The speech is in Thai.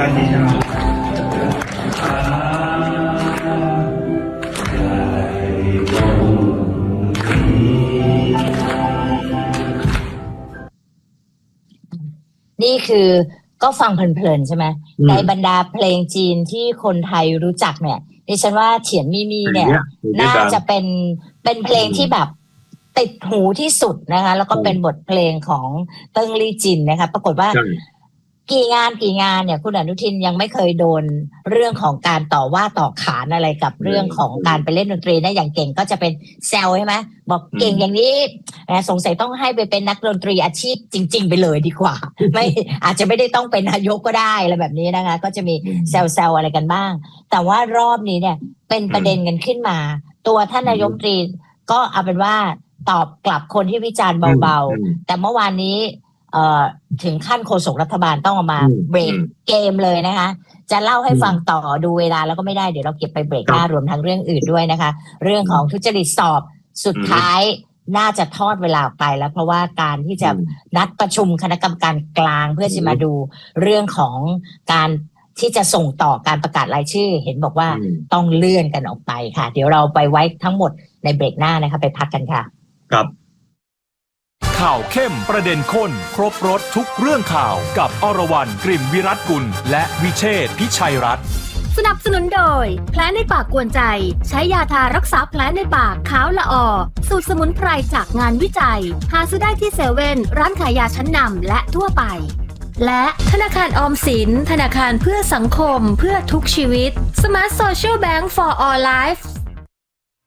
นี่คือก็ฟังเพลินๆใช่ไหมในบรรดาเพลงจีนที่คนไทยรู้จักเนี่ยดิฉันว่าเฉียนมี่มี่เนี่ยน่าจะเป็นเพลงที่แบบติดหูที่สุดนะคะแล้วก็เป็นบทเพลงของเติ้งลี่จินนะคะปรากฏว่ากี่งานเนี่ยคุณอนุทินยังไม่เคยโดนเรื่องของการต่อว่าต่อขานอะไรกับเรื่องของการไปเล่นดนตรีนะอย่างเก่งก็จะเป็นแซวใช่ไหมบอกเก่งอย่างนี้สงสัยต้องให้ไปเป็นนักดนตรีอาชีพจริงๆไปเลยดีกว่าไม่อาจจะไม่ได้ต้องเป็นนายกก็ได้อะไรแบบนี้นะคะก็จะมีแซวอะไรกันบ้างแต่ว่ารอบนี้เนี่ยเป็นประเด็นกันขึ้นมาตัวท่านนายกรัฐมนตรีก็เอาเป็นว่าตอบกลับคนที่วิจารณ์เบาๆแต่เมื่อวานนี้ถึงขั้นโฆษกรัฐบาลต้องออกมาเบรกเกมเลยนะคะจะเล่าให้ฟังต่อดูเวลาแล้วก็ไม่ได้เดี๋ยวเราเก็บไปเบรกหน้ารวมทั้งเรื่องอื่นด้วยนะคะเรื่องของทุจริตสอบสุดท้ายน่าจะทอดเวลาไปแล้วเพราะว่าการที่จะนัดประชุมคณะกรรมการกลางเพื่อจะมาดูเรื่องของการที่จะส่งต่อการประกาศรายชื่อเห็นบอกว่าต้องเลื่อนกันออกไปค่ะเดี๋ยวเราไปไว้ทั้งหมดในเบรกหน้านะคะไปพักกันค่ะครับข่าวเข้มประเด็นข้นครบรสทุกเรื่องข่าวกับอรวรรณ กลิ่นวิรัตกุลและวิเชษฐ์พิชัยรัตน์สนับสนุนโดยแผลในปากกวนใจใช้ยาทารักษาแผลในปากขาวละออสูตรสมุนไพรจากงานวิจัยหาซื้อได้ที่เซเว่นร้านขายยาชั้นนำและทั่วไปและธนาคารออมสินธนาคารเพื่อสังคมเพื่อทุกชีวิต Smart Social Bank for All Life